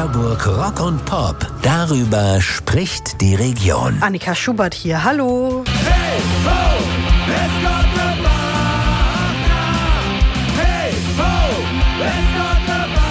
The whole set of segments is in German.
Neckarburg Rock und Pop. Darüber spricht die Region. Annika Schubert hier, hallo. Hey, ho, es kommt der Wagner. Hey, ho, es kommt der Wagner.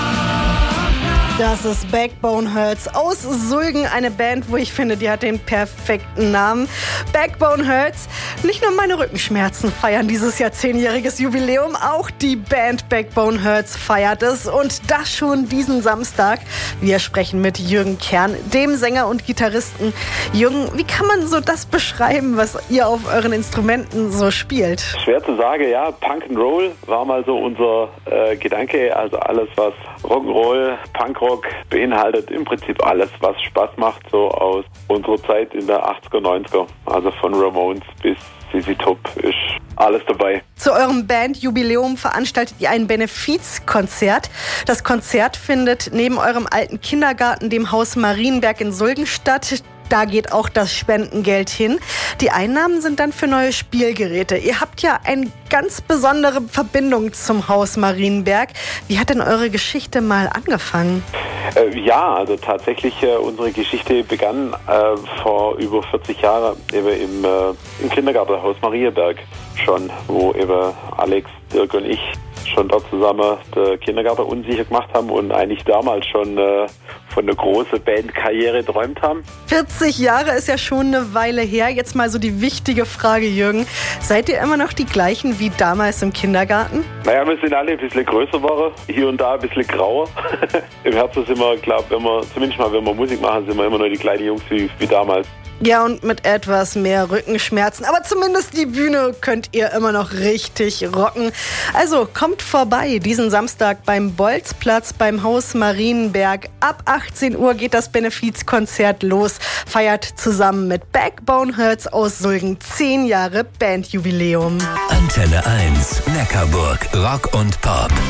Das ist Backbone Hurts aus Sulgen, eine Band, wo ich finde, die hat den perfekten Namen. Backbone Hurts. Nicht nur meine Rückenschmerzen feiern dieses Jahr 10-jähriges Jubiläum, auch die Band Backbone Hurts feiert es und das schon diesen Samstag. Wir sprechen mit Jürgen Kern, dem Sänger und Gitarristen. Jürgen, wie kann man so das beschreiben, was ihr auf euren Instrumenten so spielt? Schwer zu sagen, ja. Punk'n'Roll war mal so unser Gedanke. Also alles, was Rock'n'Roll, Punkrock beinhaltet, im Prinzip alles, was Spaß macht, so aus unserer Zeit in der 80er, 90er. Also von Ramones bis ZZ Top ist alles dabei. Zu eurem Bandjubiläum veranstaltet ihr ein Benefizkonzert. Das Konzert findet neben eurem alten Kindergarten, dem Haus Marienberg in Sulgen statt. Da geht auch das Spendengeld hin. Die Einnahmen sind dann für neue Spielgeräte. Ihr habt ja eine ganz besondere Verbindung zum Haus Marienberg. Wie hat denn eure Geschichte mal angefangen? Ja, also tatsächlich unsere Geschichte begann vor über 40 Jahren eben im Kindergartenhaus Marienberg schon, wo eben Alex, Dirk und ich schon dort zusammen den Kindergarten unsicher gemacht haben und eigentlich damals schon von einer großen Bandkarriere träumt haben. 40 Jahre ist ja schon eine Weile her. Jetzt mal so die wichtige Frage, Jürgen. Seid ihr immer noch die gleichen wie damals im Kindergarten? Naja, wir sind alle ein bisschen größer geworden, hier und da ein bisschen grauer. Im Herzen sind wir, glaube ich, zumindest mal, wenn wir Musik machen, sind wir immer noch die kleinen Jungs wie damals. Ja, und mit etwas mehr Rückenschmerzen. Aber zumindest die Bühne könnt ihr immer noch richtig rocken. Also kommt vorbei diesen Samstag beim Bolzplatz beim Haus Marienberg. Ab 18 Uhr geht das Benefizkonzert los. Feiert zusammen mit Backbone Hurts aus Sulgen 10 Jahre Bandjubiläum. Antenne 1, Neckarburg Rock und Pop.